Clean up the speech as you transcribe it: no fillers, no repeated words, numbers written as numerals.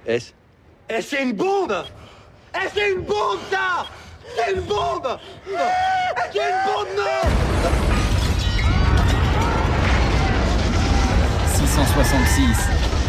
Est-ce? Eh, c'est une bombe! Eh, c'est une bombe, ça! C'est une bombe! C'est une bombe, non! 666.